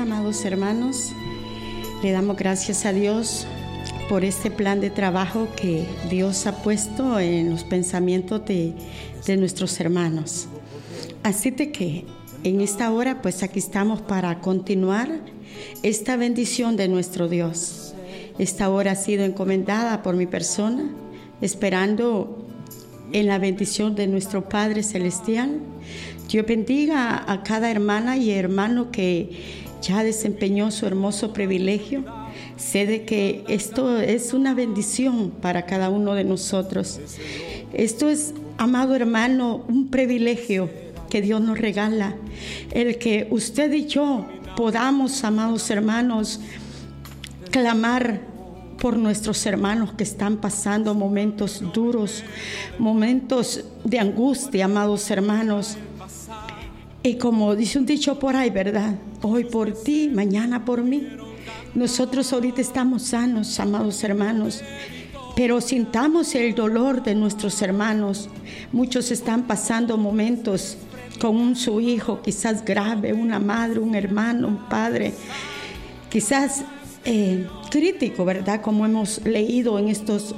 día, amados hermanos. Le damos gracias a Dios por este plan de trabajo que Dios ha puesto en los pensamientos de nuestros hermanos. Así de que en esta hora, pues aquí estamos para continuar esta bendición de nuestro Dios. Esta hora ha sido encomendada por mi persona, esperando en la bendición de nuestro Padre Celestial. Dios bendiga a cada hermana y hermano que ya desempeñó su hermoso privilegio. Sé de que esto es una bendición para cada uno de nosotros. Esto es, amado hermano, un privilegio que Dios nos regala. El que usted y yo podamos, amados hermanos, clamar por nuestros hermanos que están pasando momentos duros, momentos de angustia, amados hermanos. Y como dice un dicho por ahí, ¿verdad? Hoy por ti, mañana por mí. Nosotros ahorita estamos sanos, amados hermanos, pero sintamos el dolor de nuestros hermanos. Muchos están pasando momentos con su hijo, quizás grave, una madre, un hermano, un padre, quizás crítico, ¿verdad? Como hemos leído en estos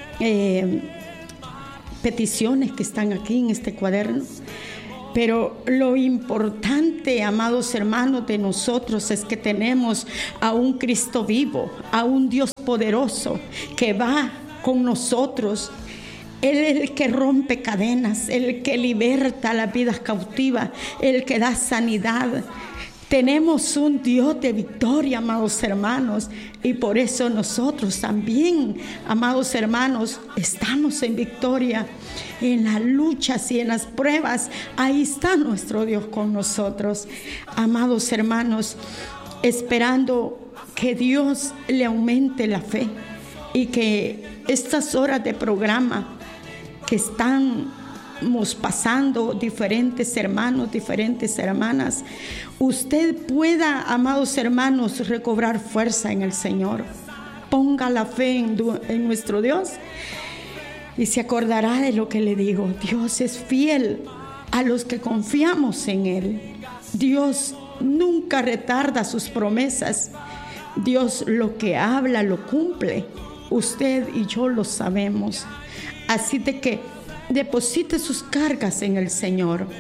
peticiones que están aquí en este cuaderno. Pero lo importante, amados hermanos, de nosotros es que tenemos a un Cristo vivo, a un Dios poderoso que va con nosotros. Él es el que rompe cadenas, el que liberta las vidas cautivas, el que da sanidad. Tenemos un Dios de victoria, amados hermanos, y por eso nosotros también, amados hermanos, estamos en victoria. En las luchas y en las pruebas, ahí está nuestro Dios con nosotros. Amados hermanos, esperando que Dios le aumente la fe y que estas horas de programa que estamos pasando, diferentes hermanos, diferentes hermanas, usted pueda, amados hermanos, recobrar fuerza en el Señor. Ponga la fe en nuestro Dios y se acordará de lo que le digo. Dios es fiel a los que confiamos en Él. Dios nunca retarda sus promesas. Dios lo que habla lo cumple. Usted y yo lo sabemos. Así de que deposite sus cargas en el Señor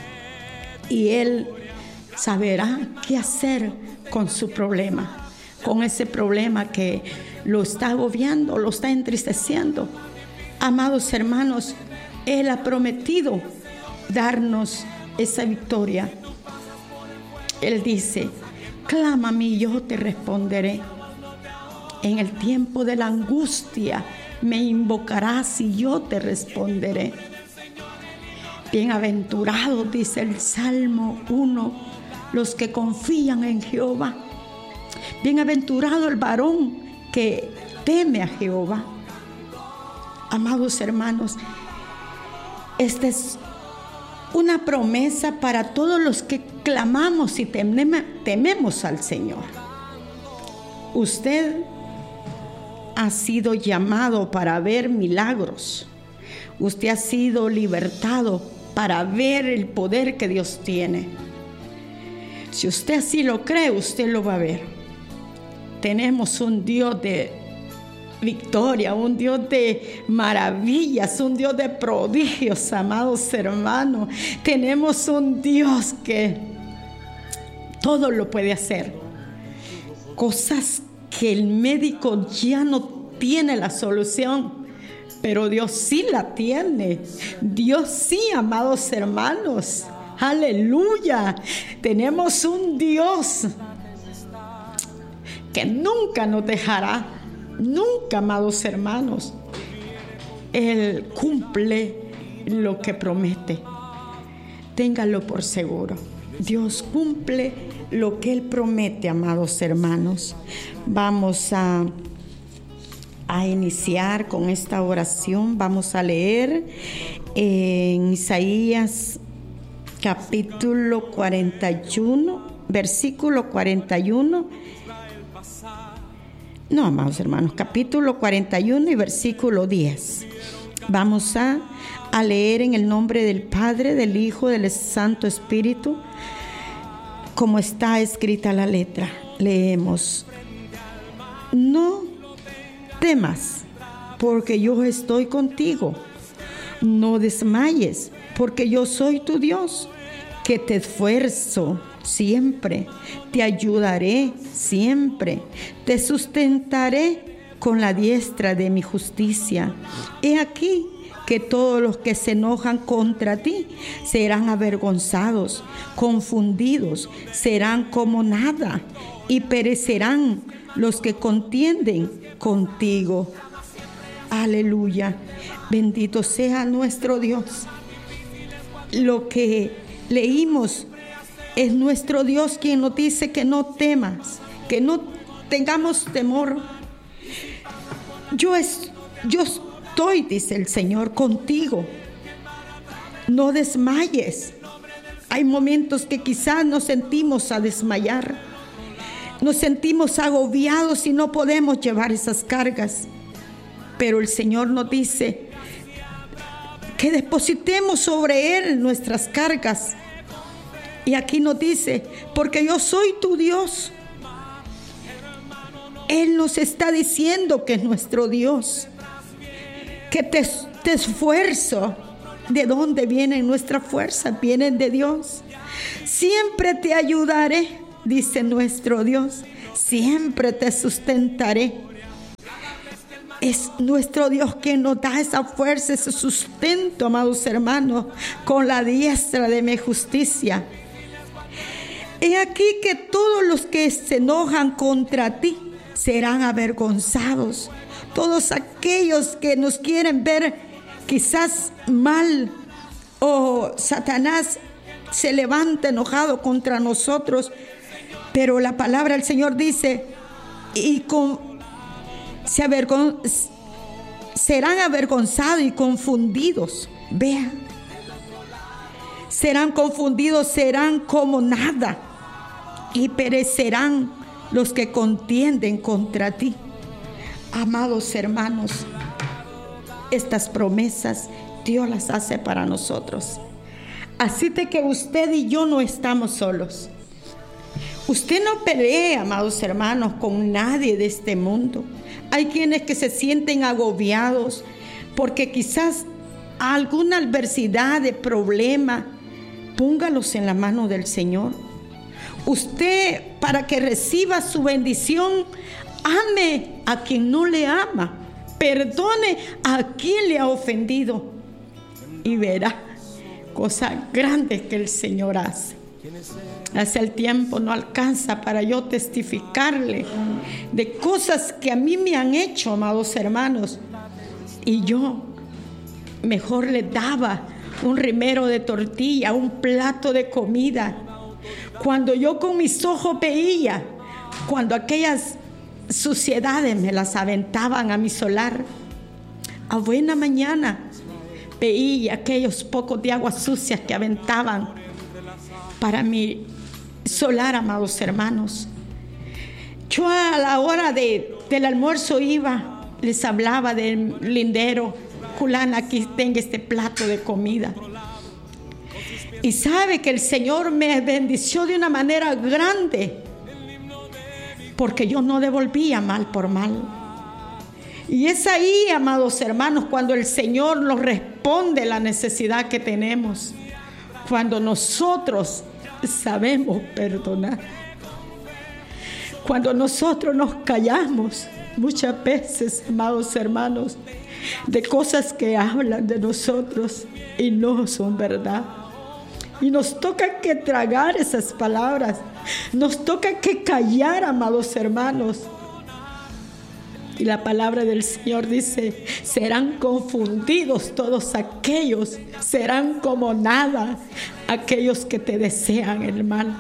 y Él saberá qué hacer con su problema, con ese problema que lo está agobiando, lo está entristeciendo. Amados hermanos, Él ha prometido darnos esa victoria. Él dice: clama a mí, yo te responderé. En el tiempo de la angustia me invocarás y yo te responderé. Bienaventurados, dice el Salmo 1, los que confían en Jehová. Bienaventurado el varón que teme a Jehová. Amados hermanos, esta es una promesa para todos los que clamamos y tememos al Señor. Usted ha sido llamado para ver milagros. Usted ha sido libertado para ver el poder que Dios tiene. Si usted así lo cree, usted lo va a ver. Tenemos un Dios de victoria, un Dios de maravillas, un Dios de prodigios, amados hermanos. Tenemos un Dios que todo lo puede hacer. Cosas que el médico ya no tiene la solución, pero Dios sí la tiene. Dios sí, amados hermanos. Aleluya. Tenemos un Dios que nunca nos dejará. Nunca, amados hermanos. Él cumple lo que promete. Téngalo por seguro. Dios cumple lo que Él promete, amados hermanos. Vamos a iniciar con esta oración. Vamos a leer en Isaías capítulo 41, versículo 41. No, amados hermanos, capítulo 41 y versículo 10. Vamos a leer en el nombre del Padre, del Hijo, del Santo Espíritu. como está escrita la letra. Leemos: no temas, porque yo estoy contigo. No desmayes, porque yo soy tu Dios, que te esfuerzo siempre, te ayudaré siempre, te sustentaré con la diestra de mi justicia. He aquí que todos los que se enojan contra ti serán avergonzados, confundidos, serán como nada, y perecerán los que contienden contigo. Aleluya. Bendito sea nuestro Dios. Lo que leímos es nuestro Dios quien nos dice que no temas, que no tengamos temor. Yo estoy, dice el Señor, contigo. No desmayes. Hay momentos que quizás nos sentimos a desmayar. Nos sentimos agobiados y no podemos llevar esas cargas. Pero el Señor nos dice que depositemos sobre Él nuestras cargas. Y aquí nos dice: porque yo soy tu Dios. Él nos está diciendo que es nuestro Dios, que te esfuerzo. ¿De dónde vienen nuestras fuerzas? Vienen de Dios. Siempre te ayudaré, dice nuestro Dios. Siempre te sustentaré. Es nuestro Dios quien nos da esa fuerza, ese sustento, amados hermanos, con la diestra de mi justicia. He aquí que todos los que se enojan contra ti serán avergonzados. Todos aquellos que nos quieren ver quizás mal, o Satanás se levanta enojado contra nosotros, pero la palabra del Señor dice: serán avergonzados y confundidos. Vean, serán confundidos, serán como nada, y perecerán los que contienden contra ti. Amados hermanos, estas promesas Dios las hace para nosotros. Así de que usted y yo no estamos solos. Usted no pelea, amados hermanos, con nadie de este mundo. Hay quienes que se sienten agobiados porque quizás alguna adversidad, de problema, póngalos en la mano del Señor. Usted, para que reciba su bendición, ame a quien no le ama, perdone a quien le ha ofendido, y verá cosas grandes que el Señor hace. Hace el tiempo no alcanza para yo testificarle de cosas que a mí me han hecho, amados hermanos, y yo mejor le daba un rimero de tortilla, un plato de comida, cuando yo con mis ojos veía cuando aquellas suciedades me las aventaban a mi solar. A buena mañana veía aquellos pocos de agua sucias que aventaban para mi solar, amados hermanos. Yo a la hora del almuerzo iba, les hablaba del lindero: fulana, aquí tenga este plato de comida. Y sabe que el Señor me bendició de una manera grande, porque yo no devolvía mal por mal. Y es ahí, amados hermanos, cuando el Señor nos responde la necesidad que tenemos, cuando nosotros sabemos perdonar, cuando nosotros nos callamos muchas veces, amados hermanos, de cosas que hablan de nosotros y no son verdad. Y nos toca que tragar esas palabras, nos toca que callar, amados hermanos. Y la palabra del Señor dice: serán confundidos todos aquellos, serán como nada aquellos que te desean el mal.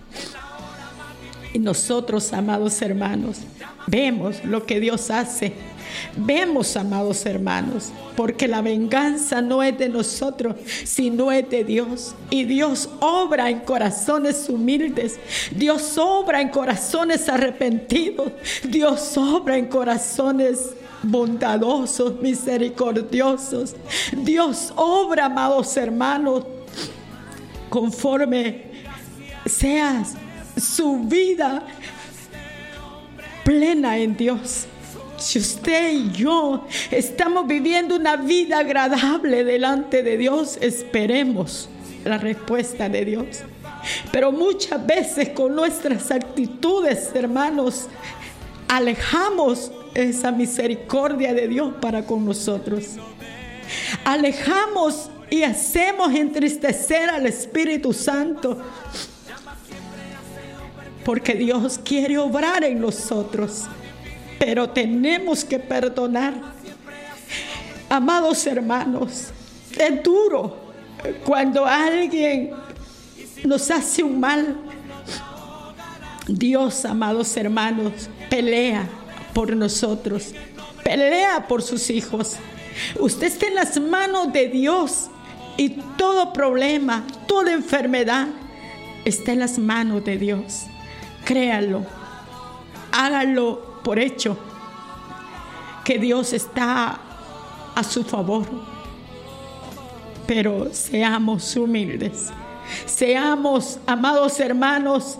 Y nosotros, amados hermanos, vemos lo que Dios hace. Vemos, amados hermanos, porque la venganza no es de nosotros, sino es de Dios. Y Dios obra en corazones humildes. Dios obra en corazones arrepentidos. Dios obra en corazones bondadosos, misericordiosos. Dios obra, amados hermanos, conforme seas su vida plena en Dios. Si usted y yo estamos viviendo una vida agradable delante de Dios, esperemos la respuesta de Dios. Pero muchas veces con nuestras actitudes, hermanos, alejamos esa misericordia de Dios para con nosotros. Alejamos y hacemos entristecer al Espíritu Santo, porque Dios quiere obrar en nosotros, pero tenemos que perdonar. Amados hermanos, es duro cuando alguien nos hace un mal. Dios, amados hermanos, pelea por nosotros, pelea por sus hijos. Usted está en las manos de Dios y todo problema, toda enfermedad está en las manos de Dios. Créalo, hágalo por hecho, que Dios está a su favor. Pero seamos humildes, seamos, amados hermanos,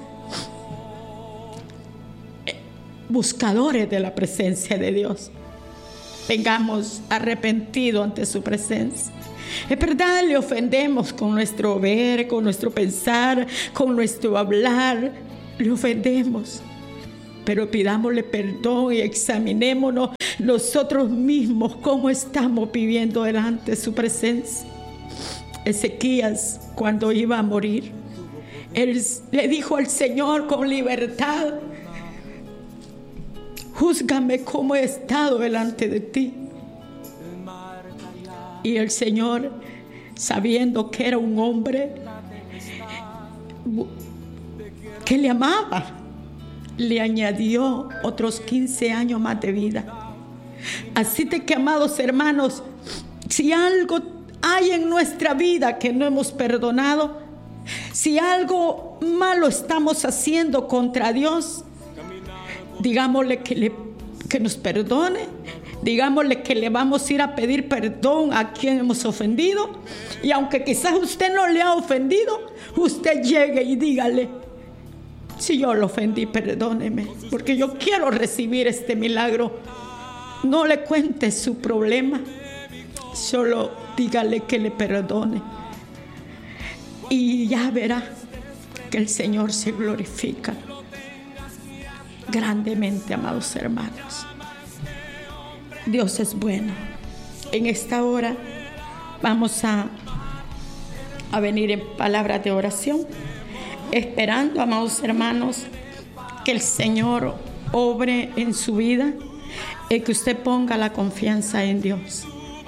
buscadores de la presencia de Dios. Vengamos arrepentidos ante su presencia. Es verdad, le ofendemos con nuestro ver, con nuestro pensar, con nuestro hablar. Le ofendemos. Pero pidámosle perdón y examinémonos nosotros mismos cómo estamos viviendo delante de su presencia. Ezequías, cuando iba a morir, él le dijo al Señor con libertad: júzgame como he estado delante de ti. Y el Señor, sabiendo que era un hombre que le amaba, le añadió otros 15 años más de vida. Así de que, amados hermanos, si algo hay en nuestra vida que no hemos perdonado, si algo malo estamos haciendo contra Dios, digámosle que nos perdone, digámosle que le vamos a ir a pedir perdón a quien hemos ofendido. Y aunque quizás usted no le ha ofendido, usted llegue y dígale: si yo lo ofendí, perdóneme, porque yo quiero recibir este milagro. No le cuente su problema, solo dígale que le perdone. Y ya verá que el Señor se glorifica grandemente, amados hermanos. Dios es bueno. En esta hora vamos a venir en palabras de oración, esperando, amados hermanos, que el Señor obre en su vida y que usted ponga la confianza en Dios.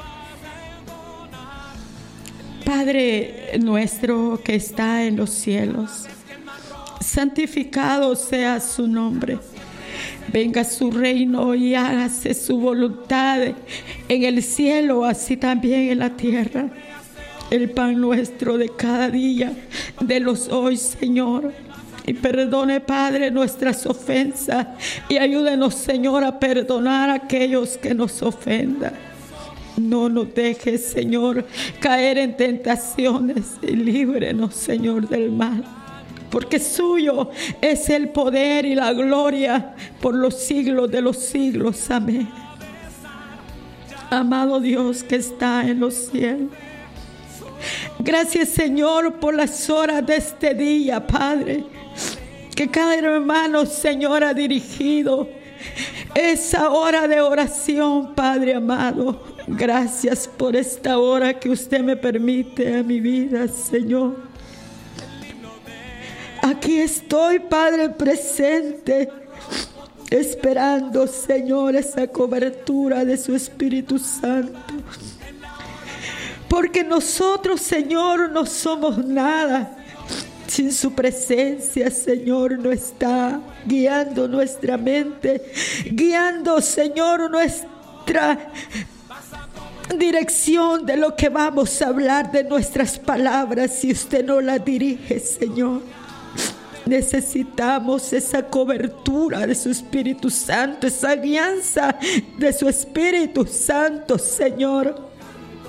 Padre nuestro que está en los cielos, santificado sea su nombre. Venga su reino y hágase su voluntad en el cielo, así también en la tierra. El pan nuestro de cada día, denos hoy, Señor. Y perdone, Padre, nuestras ofensas. Y ayúdenos, Señor, a perdonar a aquellos que nos ofendan. No nos dejes, Señor, caer en tentaciones. Y líbrenos, Señor, del mal. Porque suyo es el poder y la gloria por los siglos de los siglos. Amén. Amado Dios que está en los cielos, gracias, Señor, por las horas de este día, Padre, que cada hermano, Señor, ha dirigido esa hora de oración, Padre amado. Gracias por esta hora que usted me permite a mi vida, Señor. Aquí estoy, Padre, presente, esperando, Señor, esa cobertura de su Espíritu Santo. Porque nosotros, Señor, no somos nada sin su presencia. Señor, no está guiando nuestra mente, guiando, Señor, nuestra dirección de lo que vamos a hablar, de nuestras palabras, si usted no la dirige, Señor. Necesitamos esa cobertura de su Espíritu Santo, esa guianza de su Espíritu Santo, Señor.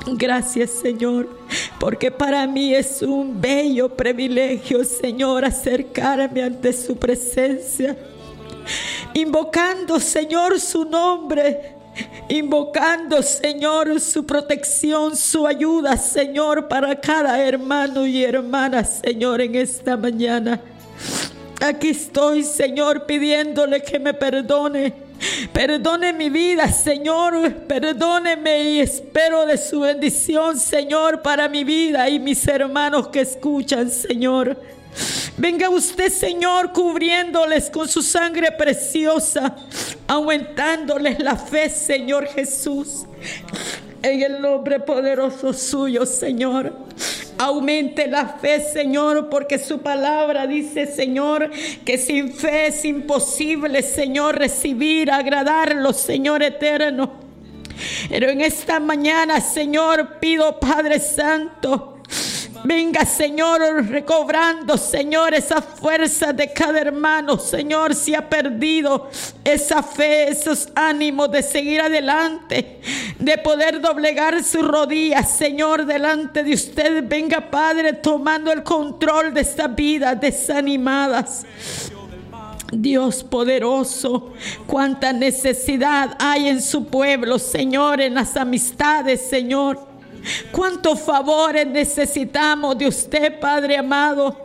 Gracias, Señor, porque para mí es un bello privilegio, Señor, acercarme ante su presencia, invocando, Señor, su nombre, invocando, Señor, su protección, su ayuda, Señor, para cada hermano y hermana, Señor, en esta mañana. Aquí estoy, Señor, pidiéndole que me perdone. Perdone mi vida, Señor, perdóneme, y espero de su bendición, Señor, para mi vida y mis hermanos que escuchan, Señor. Venga usted, Señor, cubriéndoles con su sangre preciosa, aumentándoles la fe, Señor Jesús. En el nombre poderoso suyo, Señor. Aumente la fe, Señor, porque su palabra dice, Señor, que sin fe es imposible, Señor, recibir, agradarlo, Señor eterno. Pero en esta mañana, Señor, pido, Padre Santo, venga, Señor, recobrando, Señor, esa fuerza de cada hermano, Señor, si ha perdido esa fe, esos ánimos de seguir adelante, de poder doblegar sus rodillas, Señor, delante de usted. Venga, Padre, tomando el control de estas vidas desanimadas. Dios poderoso, cuánta necesidad hay en su pueblo, Señor, en las amistades, Señor. Cuántos favores necesitamos de usted, Padre amado.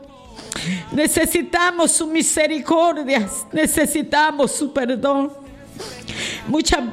Necesitamos su misericordia, necesitamos su perdón. Muchas